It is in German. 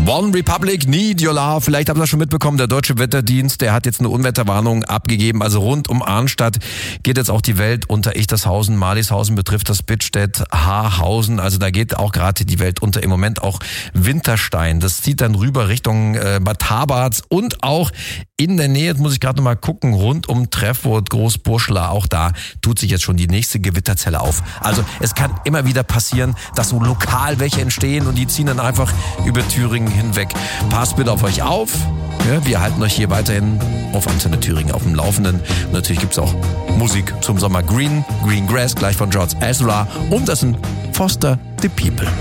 One Republic, Need Your Love. Vielleicht habt ihr das schon mitbekommen, der Deutsche Wetterdienst, der hat jetzt eine Unwetterwarnung abgegeben. Also rund um Arnstadt geht jetzt auch die Welt unter. Ichtershausen, Marlishausen betrifft das Bittstedt, Haarhausen. Also da geht auch gerade die Welt unter. Im Moment auch Winterstein. Das zieht dann rüber Richtung Bad Habarz und auch in der Nähe, jetzt muss ich gerade noch mal gucken, rund um Treffurt, Großburschla. Auch da tut sich jetzt schon die nächste Gewitterzelle auf. Also es kann immer wieder passieren, dass so lokal welche entstehen und die ziehen dann einfach über Thüringen hinweg. Passt bitte auf euch auf. Ja, wir halten euch hier weiterhin auf Antenne Thüringen auf dem Laufenden. Und natürlich gibt's auch Musik zum Sommer. Green Grass, gleich von George Ezra. Und das sind Foster the People.